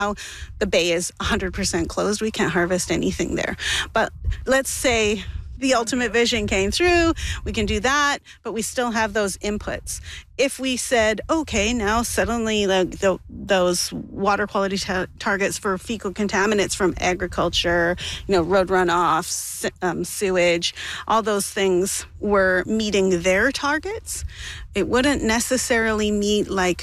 the bay is 100% closed. We can't harvest anything there. But let's say the ultimate vision came through, we can do that, but we still have those inputs. If we said, okay, now suddenly those water quality targets for fecal contaminants from agriculture, road runoff, sewage, all those things were meeting their targets, it wouldn't necessarily meet like